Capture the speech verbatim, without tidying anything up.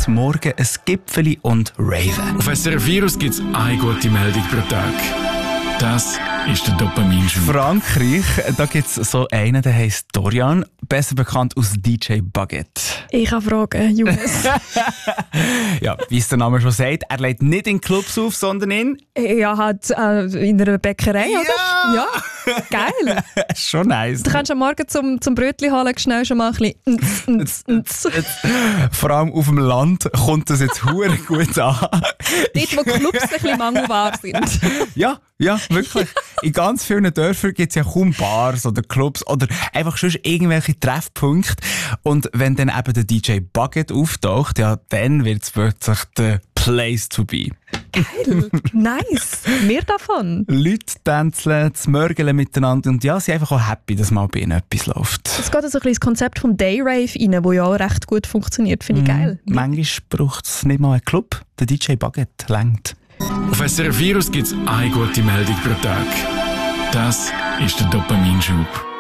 zum Morgen ein Gipfeli und Raven. Auf S R F Virus gibt es eine gute Meldung pro Tag. Das ist der Dopaminschub. Frankreich, da gibt es so einen, der heisst Dorian, besser bekannt als D J Baguette. Ich habe Fragen, Jonas. Ja, wie es der Name schon sagt, er legt nicht in Clubs auf, sondern in... Ja, halt äh, in einer Bäckerei, Ja! oder? Ja! Geil! Schon nice. Du kannst am Morgen zum, zum Brötchen holen schnell schon mal ein bisschen... Nz, nz, nz. Vor allem auf dem Land kommt das jetzt hure gut an. Dort, wo Clubs ein bisschen mangelbar sind. Ja, ja, wirklich. In ganz vielen Dörfern gibt es ja kaum Bars oder Clubs oder einfach schon irgendwelche Treffpunkte. Und wenn dann eben der D J Baguette auftaucht, ja, dann wird es plötzlich der Place to be. Geil! Nice! Mehr davon! Leute tanzen, mörgeln miteinander und ja, sie sind einfach auch happy, dass mal bei ihnen etwas läuft. Es geht also ein bisschen ins Konzept vom Dayrave rein, das ja auch recht gut funktioniert. Finde ich geil. Mm, manchmal braucht es nicht mal einen Club. Der D J Baguette längt. Auf S R F Virus gibt es eine gute Meldung pro Tag. Das ist der Dopaminschub.